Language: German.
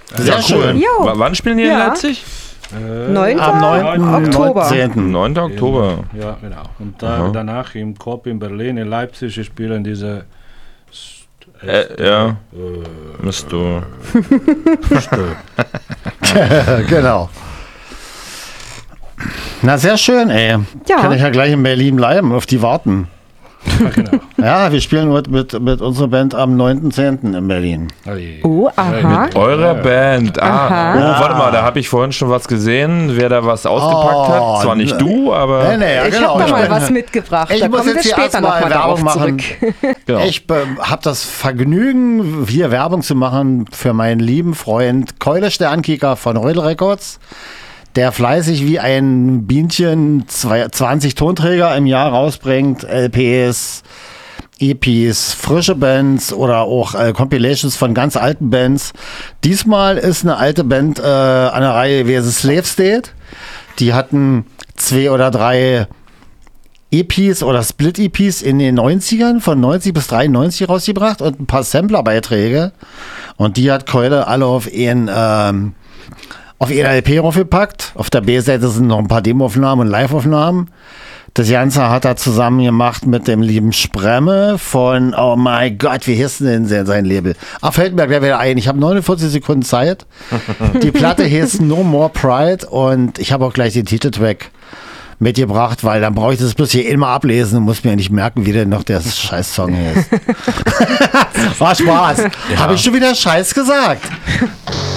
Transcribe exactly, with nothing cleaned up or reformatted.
Sehr ja, schön. Cool. W- wann spielen die ja. in Leipzig? Äh, neunten Am neunten Oktober. neunten Oktober. Ja, genau. Und da, danach im Korb in Berlin, in Leipzig spielen diese... Äh, ja, äh, musst du. Genau. Na, sehr schön, ey. Ja. Kann ich ja gleich in Berlin bleiben, auf die warten. Ja, genau. Ja, wir spielen mit, mit, mit unserer Band am neunten zehnten in Berlin. Oh, aha. Mit eurer Band. Ah, aha. Oh, warte mal, da habe ich vorhin schon was gesehen, wer da was ausgepackt oh, hat. Zwar nicht du, aber... Nee, nee, ja, ich genau. habe da mal ich was bin, mitgebracht. Ich da muss kommen jetzt wir später nochmal darauf machen. zurück. Genau. Ich äh, habe das Vergnügen, hier Werbung zu machen für meinen lieben Freund Keule Sternkicker von Rödel Records, der fleißig wie ein Bienchen zwanzig Tonträger im Jahr rausbringt, L Ps, E Ps, frische Bands oder auch äh, Compilations von ganz alten Bands. Diesmal ist eine alte Band äh, an der Reihe gewesen, Slave State. Die hatten zwei oder drei E Ps oder Split-E Ps in den neunzigern, von neunzig bis dreiundneunzig rausgebracht und ein paar Samplerbeiträge. Und die hat Keule alle auf ihren ähm, auf ihre L P raufgepackt. Auf der B-Seite sind noch ein paar Demoaufnahmen und Live-Aufnahmen. Das Ganze hat er zusammen gemacht mit dem lieben Spremme von, oh mein Gott, wie hieß denn sein Label? Ach, fällt mir gleich wieder ein. Ich habe neunundvierzig Sekunden Zeit. Die Platte hieß No More Pride und ich habe auch gleich den Titeltrack mitgebracht, weil dann brauche ich das bloß hier immer ablesen und muss mir nicht merken, wie denn noch der Scheiß-Song ist. War Spaß. Ja. Habe ich schon wieder Scheiß gesagt?